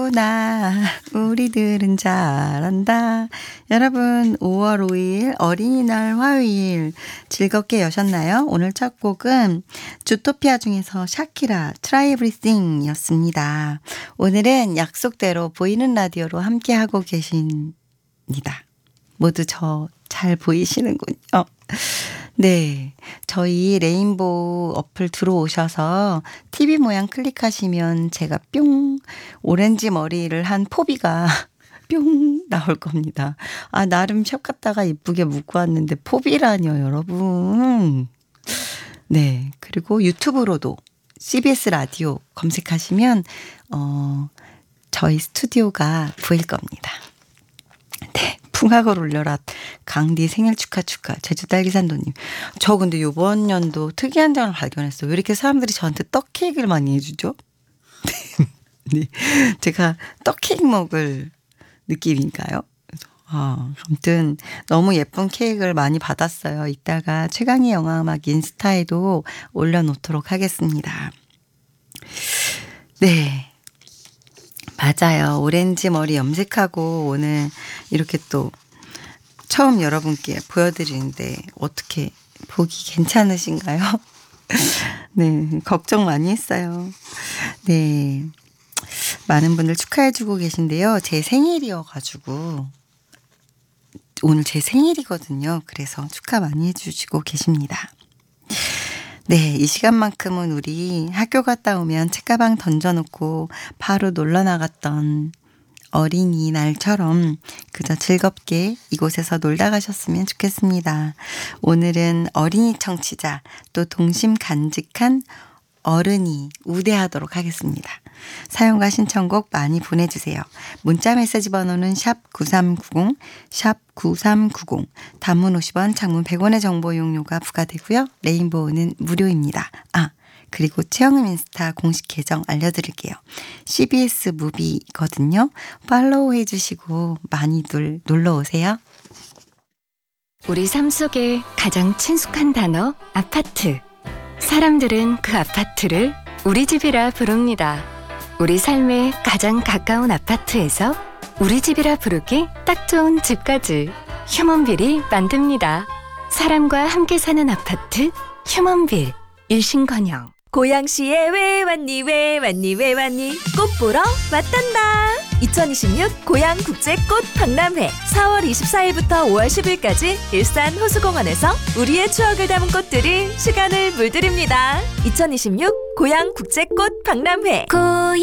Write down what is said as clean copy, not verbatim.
나 우리들은 잘한다. 여러분 5월 5일 어린이날 화요일 즐겁게 여셨나요? 오늘 첫 곡은 주토피아 중에서 샤키라 Try Everything 이었습니다. 오늘은 약속대로 보이는 라디오로 함께하고 계십니다. 모두 저 잘 보이시는군요. 네, 저희 레인보우 어플 들어오셔서 TV 모양 클릭하시면 제가 뿅 오렌지 머리를 한 포비가 뿅 나올 겁니다. 아, 나름 샵 갔다가 이쁘게 묶고 왔는데 포비라뇨, 여러분. 네, 그리고 유튜브로도 CBS 라디오 검색하시면 저희 스튜디오가 보일 겁니다. 네, 풍악을 울려라 강디 생일 축하 제주딸기산도님. 저 근데 이번 연도 특이한 점을 발견했어요. 왜 이렇게 사람들이 저한테 떡 케이크를 많이 해주죠? 네, 제가 떡 케이크 먹을 느낌인가요? 아무튼 너무 예쁜 케이크를 많이 받았어요. 이따가 최강의 영화음악 인스타에도 올려놓도록 하겠습니다. 네, 맞아요. 오렌지 머리 염색하고 오늘 이렇게 또 처음 여러분께 보여드리는데 어떻게 보기 괜찮으신가요? 네, 걱정 많이 했어요. 네, 많은 분들 축하해주고 계신데요. 제 생일이어가지고 오늘 제 생일이거든요. 그래서 축하 많이 해주시고 계십니다. 네, 이 시간만큼은 우리 학교 갔다 오면 책가방 던져놓고 바로 놀러 나갔던 어린이날처럼 그저 즐겁게 이곳에서 놀다 가셨으면 좋겠습니다. 오늘은 어린이 청취자 또 동심 간직한 어른이 우대하도록 하겠습니다. 사용과 신청곡 많이 보내주세요. 문자 메시지 번호는 샵9390, 샵9390, 단문 50원, 장문 100원의 정보 이용료가 부과되고요. 레인보우는 무료입니다. 그리고 최영음 인스타 공식 계정 알려드릴게요. CBS 무비거든요. 팔로우 해주시고 많이들 놀러오세요. 우리 삶 속에 가장 친숙한 단어 아파트. 사람들은 그 아파트를 우리 집이라 부릅니다. 우리 삶에 가장 가까운 아파트에서 우리 집이라 부르기 딱 좋은 집까지 휴먼빌이 만듭니다. 사람과 함께 사는 아파트 휴먼빌. 일신건영. 고양시에 왜 왔니 꽃 보러 왔단다. 2026 고양국제꽃 박람회 4월 24일부터 5월 10일까지 일산 호수공원에서 우리의 추억을 담은 꽃들이 시간을 물들입니다. 2026 고양국제꽃 박람회